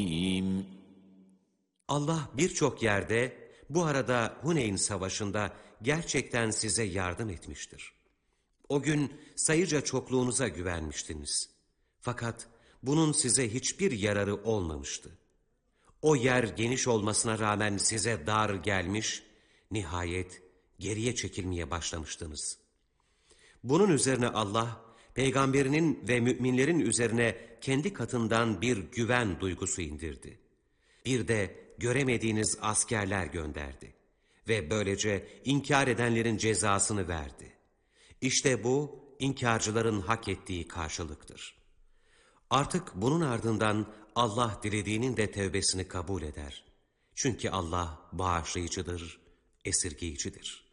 Allah birçok yerde bu arada Huneyn Savaşı'nda gerçekten size yardım etmiştir. O gün sayıca çokluğunuza güvenmiştiniz. Fakat bunun size hiçbir yararı olmamıştı. O yer geniş olmasına rağmen size dar gelmiş, nihayet geriye çekilmeye başlamıştınız. Bunun üzerine Allah, peygamberinin ve müminlerin üzerine kendi katından bir güven duygusu indirdi. Bir de göremediğiniz askerler gönderdi ve böylece inkar edenlerin cezasını verdi. İşte bu, inkarcıların hak ettiği karşılıktır. Artık bunun ardından Allah dilediğinin de tevbesini kabul eder. Çünkü Allah bağışlayıcıdır, esirgeyicidir.